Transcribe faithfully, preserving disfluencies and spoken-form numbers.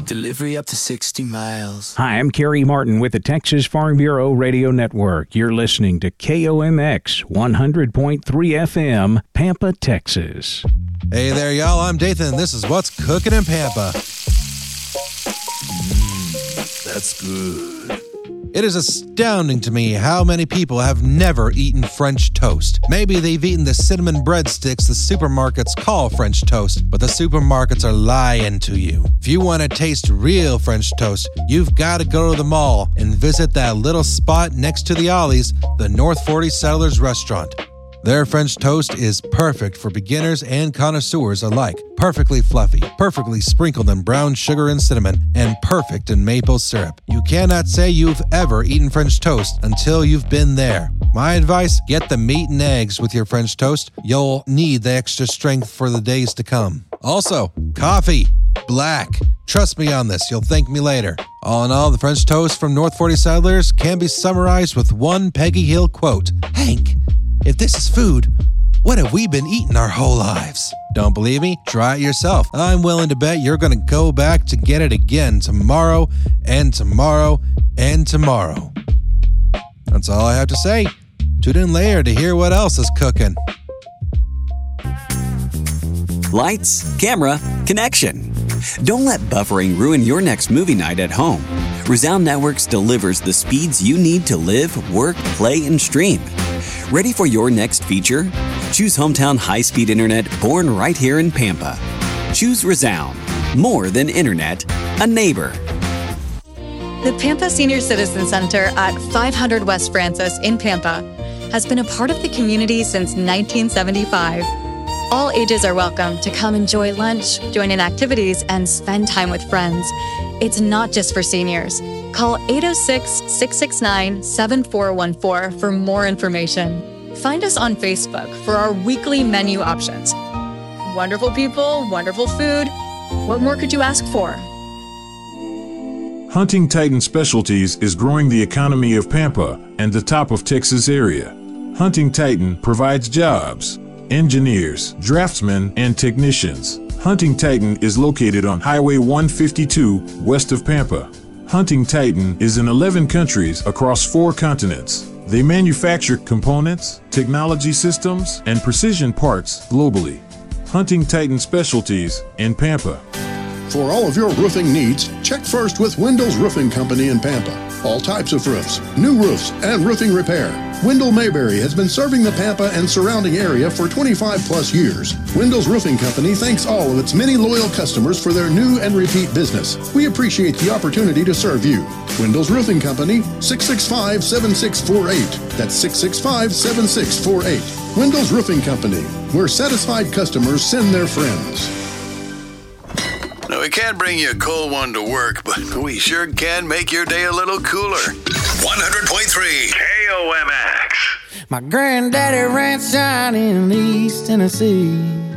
Delivery up to sixty miles. Hi, I'm Kerry Martin with the Texas Farm Bureau Radio Network. You're listening to K O M X one hundred point three F M, Pampa, Texas. Hey there, y'all. I'm Dathan. This is What's Cooking in Pampa. Mmm, that's good. It is astounding to me how many people have never eaten French toast. Maybe they've eaten the cinnamon breadsticks the supermarkets call French toast, but the supermarkets are lying to you. If you want to taste real French toast, you've got to go to the mall and visit that little spot next to the Ollie's, the North forty Settlers restaurant. Their French toast is perfect for beginners and connoisseurs alike. Perfectly fluffy, perfectly sprinkled in brown sugar and cinnamon, and perfect in maple syrup. You cannot say you've ever eaten French toast until you've been there. My advice, get the meat and eggs with your French toast. You'll need the extra strength for the days to come. Also, coffee. Black. Trust me on this, you'll thank me later. All in all, the French toast from North forty Settlers can be summarized with one Peggy Hill quote. Hank, if this is food, what have we been eating our whole lives? Don't believe me? Try it yourself. I'm willing to bet you're going to go back to get it again tomorrow and tomorrow and tomorrow. That's all I have to say. Tune in later to hear what else is cooking. Lights, camera, connection. Don't let buffering ruin your next movie night at home. Resound Networks delivers the speeds you need to live, work, play, and stream. Ready for your next feature? Choose hometown high-speed internet born right here in Pampa. Choose Resound. More than internet, a neighbor. The Pampa Senior Citizen Center at five hundred West Francis in Pampa has been a part of the community since nineteen seventy-five. All ages are welcome to come enjoy lunch, join in activities, and spend time with friends. It's not just for seniors. Call eight oh six, six six nine, seven four one four for more information. Find us on Facebook for our weekly menu options. Wonderful people, wonderful food. What more could you ask for? Hunting Titan Specialties is growing the economy of Pampa and the top of Texas area. Hunting Titan provides jobs, engineers, draftsmen, and technicians. Hunting Titan is located on Highway one fifty-two, west of Pampa. Hunting Titan is in eleven countries across four continents. They manufacture components, technology systems, and precision parts globally. Hunting Titan Specialties in Pampa. For all of your roofing needs, check first with Windows Roofing Company in Pampa. All types of roofs, new roofs, and roofing repair. Wendell Mayberry has been serving the Pampa and surrounding area for twenty-five plus years. Windows Roofing Company thanks all of its many loyal customers for their new and repeat business. We appreciate the opportunity to serve you. Windows Roofing Company, six six five, seven six four eight. That's six six five, seven six four eight. Windows Roofing Company, where satisfied customers send their friends. Now, we can't bring you a cold one to work, but we sure can make your day a little cooler. one hundred point three K O M X. My granddaddy ranch down in East Tennessee.